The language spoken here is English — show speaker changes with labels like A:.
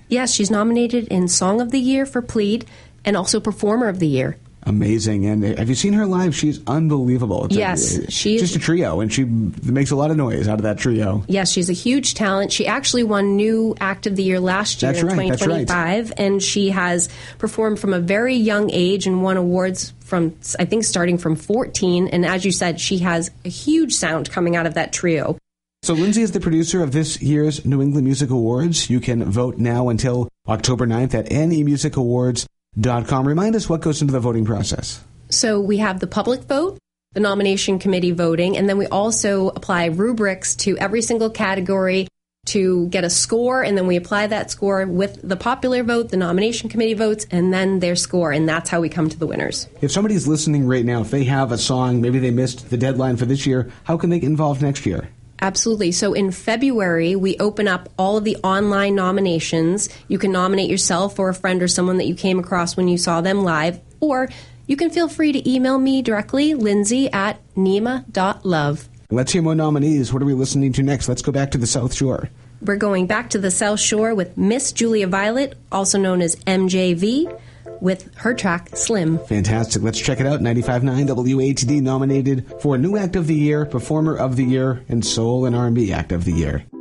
A: Yes, she's nominated in Song of the Year for Plead and also Performer of the Year.
B: Amazing. And have you seen her live? She's unbelievable.
A: Yes. She's
B: just a trio, and she makes a lot of noise out of that trio.
A: Yes, she's a huge talent. She actually won New Act of the Year last year in 2025,
B: that's right.
A: And she has performed from a very young age and won awards from, I think, starting from 14. And as you said, she has a huge sound coming out of that trio.
B: So Lindsay is the producer of this year's New England Music Awards. You can vote now until October 9th at NEmusicawards.com. Remind us what goes into the voting process.
A: So we have the public vote, the nomination committee voting, and then we also apply rubrics to every single category to get a score, and then we apply that score with the popular vote, the nomination committee votes, and then their score, and that's how we come to the winners.
B: If somebody's listening right now, if they have a song, maybe they missed the deadline for this year, how can they get involved next year?
A: Absolutely. So in February, we open up all of the online nominations. You can nominate yourself or a friend or someone that you came across when you saw them live, or you can feel free to email me directly, lindsay@nema.love.
B: Let's hear more nominees. What are we listening to next? Let's go back to the South Shore.
A: We're going back to the South Shore with Miss Julia Violet, also known as MJV, with her track Slim.
B: Fantastic. Let's check it out. 95.9 WATD nominated for New Act of the Year, Performer of the Year, and Soul and R&B Act of the Year.